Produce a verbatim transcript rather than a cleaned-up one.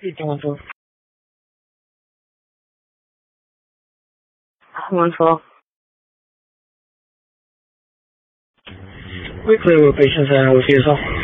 eight one twelve. one twelve. We clear with patients and with yourself.